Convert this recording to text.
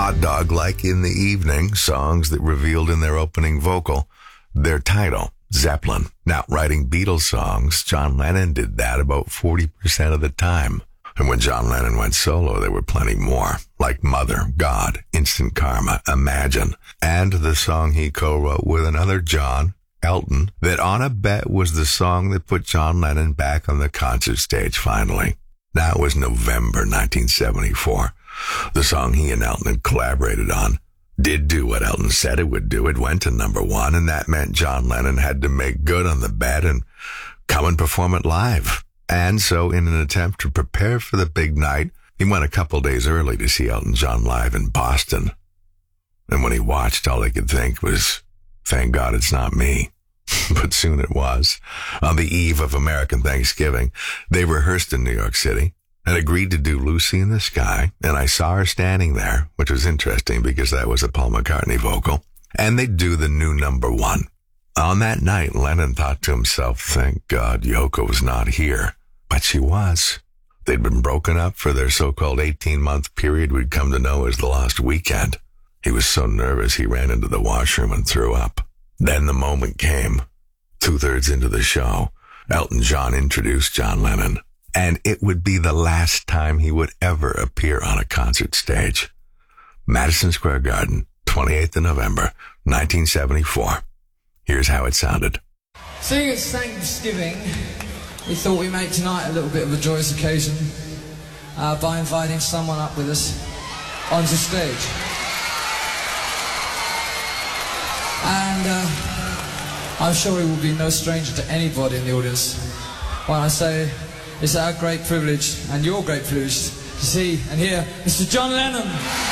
Hot Dog Like in the Evening, songs that revealed in their opening vocal their title, Zeppelin. Now, writing Beatles songs, John Lennon did that about 40% of the time. And when John Lennon went solo, there were plenty more, like Mother, God, Instant Karma, Imagine, and the song he co-wrote with another John, Elton, that on a bet was the song that put John Lennon back on the concert stage finally. That was November 1974. The song he and Elton had collaborated on did do what Elton said it would do. It went to number one, and that meant John Lennon had to make good on the bet and come and perform it live. And so, in an attempt to prepare for the big night, he went a couple days early to see Elton John live in Boston. And when he watched, all he could think was, thank God it's not me. But soon it was. On the eve of American Thanksgiving, they rehearsed in New York City and agreed to do Lucy in the Sky, and I saw her standing there, which was interesting because that was a Paul McCartney vocal, and they'd do the new number one. On that night, Lennon thought to himself, thank God Yoko's not here. But she was. They'd been broken up for their so-called 18-month period we'd come to know as the Lost Weekend. He was so nervous he ran into the washroom and threw up. Then the moment came. 2/3 into the show, Elton John introduced John Lennon, and it would be the last time he would ever appear on a concert stage. Madison Square Garden, 28th of November, 1974. Here's how it sounded. Seeing it's Thanksgiving, we thought we'd make tonight a little bit of a joyous occasion by inviting someone up with us onto stage. And I'm sure he will be no stranger to anybody in the audience when I say it's our great privilege and your great privilege to see and hear Mr. John Lennon.